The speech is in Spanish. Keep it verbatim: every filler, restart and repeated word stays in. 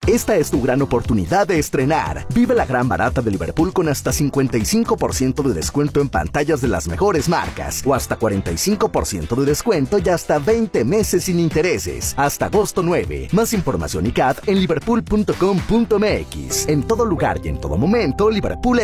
Esta es tu gran oportunidad de estrenar. Vive la gran barata de Liverpool con hasta cincuenta y cinco por ciento de descuento en pantallas de las mejores marcas o hasta cuarenta y cinco por ciento de descuento y hasta veinte meses sin intereses. Hasta agosto nueve. Más información y C A D en liverpool punto com punto m x. En todo lugar y en todo momento, Liverpool